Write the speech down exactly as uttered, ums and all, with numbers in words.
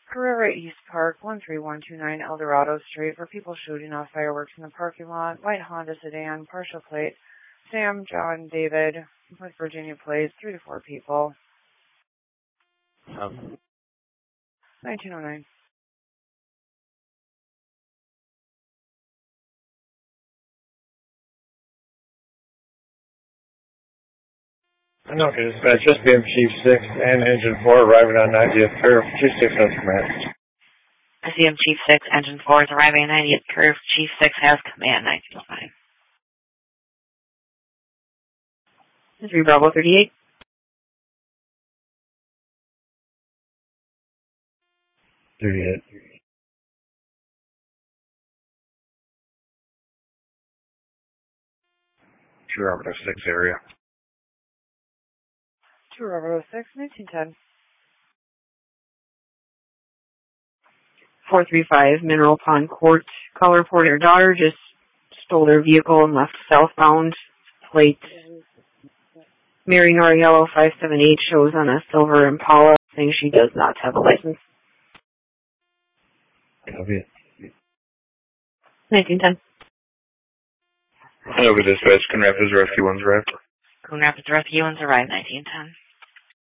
Carrera East Park, one three one two nine Eldorado Street, for people shooting off fireworks in the parking lot. White Honda sedan, partial plate. Sam, John, David, with Virginia plates, three to four people. Um, nineteen oh nine. No, dispatch, S B M Chief six and Engine four arriving on ninetieth curve. Chief six has command. S B M Chief six, Engine four is arriving on ninetieth curve. Chief six has command, nineteen oh nine. three Bravo thirty-eight. thirty-eight. two Robert six area. two Robert six, nineteen ten. four three five Mineral Pond Court. Call report, your daughter just stole their vehicle and left southbound. Plate Mary Noriello five seven eight shows on a silver Impala, saying she does not have a license. Copy it. nineteen ten. Over dispatch, Coon Rapids Rescue one's arrived. Coon Rapids Rescue one's arrived, nineteen ten.